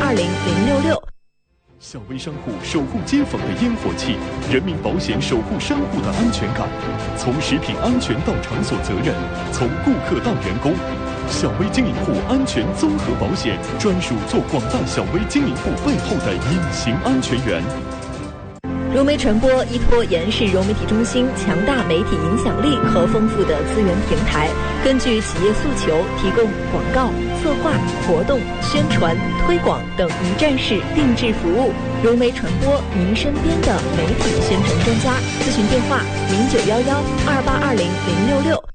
2820-066。 小微商户守护街坊的烟火气，人民保险守护商户的安全感。从食品安全到场所责任，从顾客到员工，小微经营户安全综合保险专属做广大小微经营户背后的隐形安全员。 融媒传播依托延世融媒体中心强大媒体影响力和丰富的资源平台，根据企业诉求，提供广告、策划、活动、宣传、推广等一站式定制服务。融媒传播，您身边的媒体宣传专家。咨询电话：09112820-066。